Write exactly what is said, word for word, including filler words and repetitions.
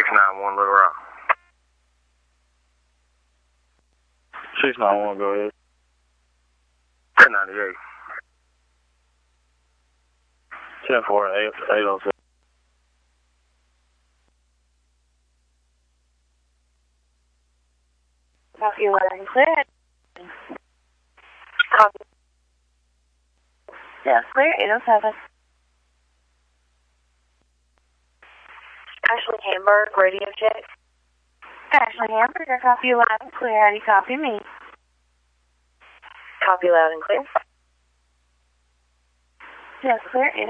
six nine one Little Rock. six nine one, go ahead. ten ninety-eight. ten four eight oh seven. Copy loud and clear. Copy. Yes, clear, eight oh seven. Ashley Hamburg, radio check. Ashley Hamburger, copy you loud and clear. How do you copy me? Copy loud and clear. Yes, clear, eight